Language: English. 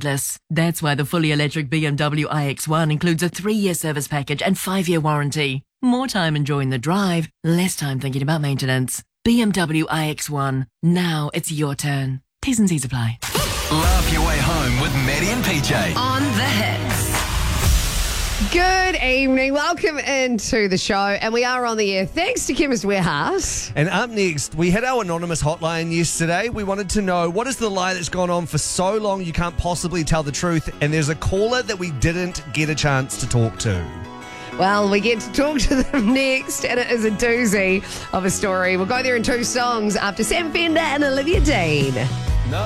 effortless. That's why the fully electric BMW iX1 includes a 3-year service package and 5-year warranty. More time enjoying the drive, less time thinking about maintenance. BMW iX1. Now it's your turn. T's and C's apply. Laugh your way home with Maddie and PJ. On the Hits. Good evening. Welcome into the show. And we are on the air thanks to Chemist Warehouse. And up next, we had our anonymous hotline yesterday. We wanted to know, what is the lie that's gone on for so long you can't possibly tell the truth? And there's a caller that we didn't get a chance to talk to. Well, we get to talk to them next, and it is a doozy of a story. We'll go there in 2 songs after Sam Fender and Olivia Dean.